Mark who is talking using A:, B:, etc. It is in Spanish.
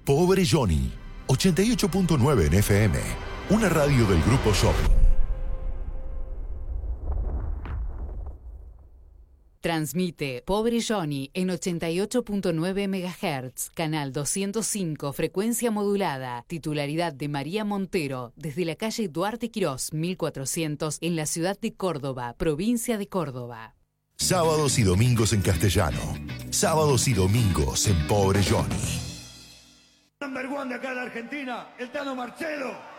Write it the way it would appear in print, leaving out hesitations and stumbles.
A: Pobre Johnny, 88.9 en FM, una radio del Grupo Shopping.
B: Transmite Pobre Johnny en 88.9 MHz, canal 205, frecuencia modulada, titularidad de María Montero, desde la calle Duarte Quirós, 1400, en la ciudad de Córdoba, provincia de Córdoba.
A: Sábados y domingos en castellano. Sábados y domingos en Pobre Johnny.
C: Number one de acá de Argentina, el Tano Marcelo.